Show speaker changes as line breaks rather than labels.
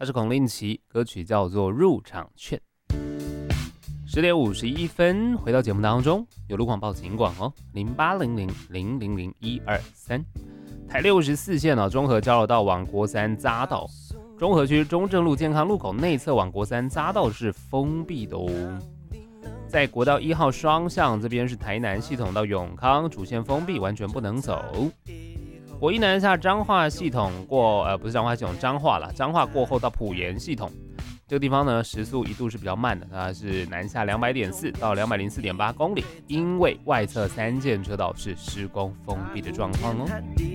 他是孔令奇，歌曲叫做《入场券》。10点51分，回到节目当中，有路况报警广哦，0800000123。台64线中和交流道往国三匝道，中和区中正路健康路口内侧往国三匝道是封闭的哦。在国道1号双向这边是台南系统到永康主线封闭，完全不能走。国一南下彰化系统过不是彰化系统，彰化过后到埔盐系统，这个地方呢时速一度是比较慢的，它是南下200.4到204.8公里，因为外侧3线车道是施工封闭的状况哦。